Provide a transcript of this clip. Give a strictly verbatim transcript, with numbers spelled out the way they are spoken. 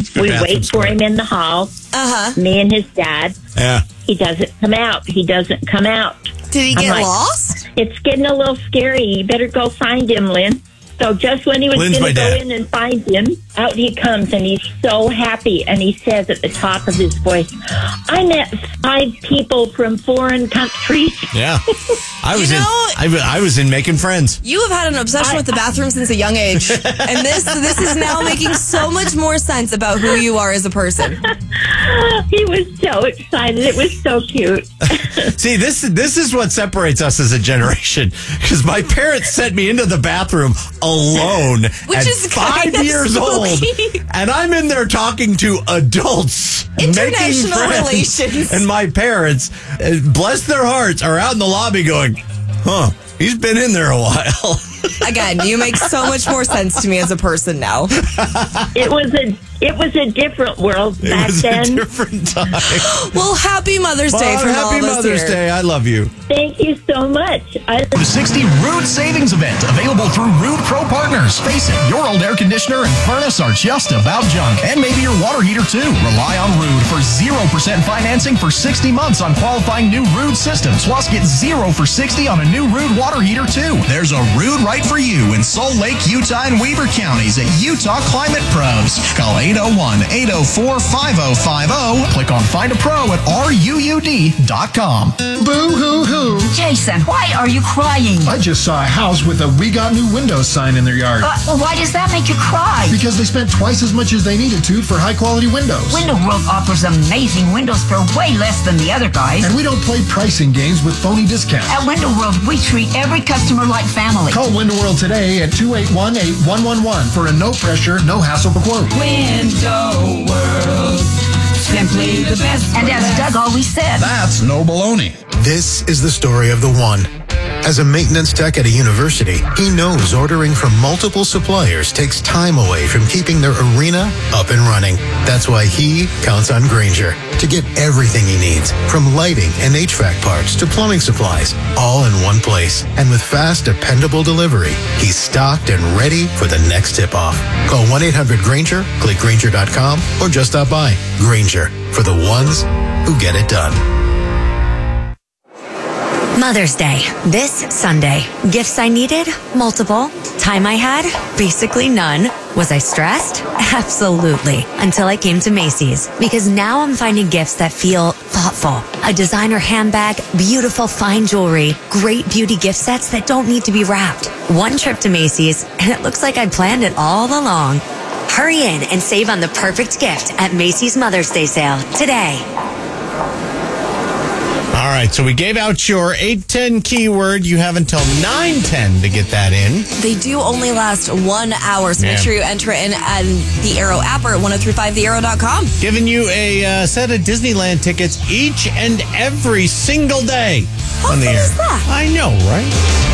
We wait for him in the hall. Uh-huh. Me and his dad. Yeah. He doesn't come out. He doesn't come out. Did he I'm get like, lost? It's getting a little scary. You better go find him, Lynn. So just when he was Lynn's going to my go dad. in and find him, out he comes, and he's so happy. And he says at the top of his voice, I met five people from foreign countries. Yeah. I was You in know- I, wa- I was in Making Friends. You have had an obsession I- with the bathroom since a young age. And this this is now making so much more sense about who you are as a person. He was so excited. It was so cute. See, this this is what separates us as a generation. Because my parents sent me into the bathroom alone Which at is five kinda years old, spooky. and I'm in there talking to adults, International making friends, relations. and my parents, uh, bless their hearts, are out in the lobby going, "Huh, he's been in there a while." Again, you make so much more sense to me as a person now. It was a it was a different world It back was then. a different time. Well, happy Mother's Day Well, from all happy of us Mother's here. Day. I love you. Thank you so much. I The sixty Rude Savings Event, available through Rude Pro Partners. Face it, your old air conditioner and furnace are just about junk. And maybe your water heater too. Rely on Rude for zero percent financing for sixty months on qualifying new Rude systems. Plus, get zero for sixty on a new Rude water heater too. There's a Rude right for you in Salt Lake, Utah, and Weber counties at Utah Climate Pros. Call eight oh one, eight oh four, five oh five oh. Click on Find a Pro at R U U D dot com. Boo-hoo-hoo. Jason, why are you crying? I just saw a house with a We Got New Windows sign in their yard. Uh, well, why does that make you cry? Because they spent twice as much as they needed to for high-quality windows. Window World offers amazing windows for way less than the other guys. And we don't play pricing games with phony discounts. At Window World, we treat every customer like family. Call Window World today at two eight one, eight one one one for a no-pressure, no-hassle quote. Window World, simply the best. And as Doug always said, That's no baloney. This is the story of the one. As a maintenance tech at a university, he knows ordering from multiple suppliers takes time away from keeping their arena up and running. That's why he counts on Grainger to get everything he needs, from lighting and H V A C parts to plumbing supplies, all in one place. And with fast, dependable delivery, he's stocked and ready for the next tip-off. Call one eight hundred Grainger, click Grainger dot com, or just stop by. Grainger, for the ones who get it done. Mother's Day, this Sunday. Gifts I needed? Multiple. Time I had? Basically none. Was I stressed? Absolutely. Until I came to Macy's. Because now I'm finding gifts that feel thoughtful. A designer handbag, beautiful fine jewelry, great beauty gift sets that don't need to be wrapped. One trip to Macy's, and it looks like I planned it all along. Hurry in and save on the perfect gift at Macy's Mother's Day sale today. All right, so we gave out your eight ten keyword. You have until nine ten to get that in. They do only last one hour, so Yeah. make sure you enter in at the Arrow app or at ten thirty-five the arrow dot com. Giving you a uh, set of Disneyland tickets each and every single day How on the fun air. is that? I know, right?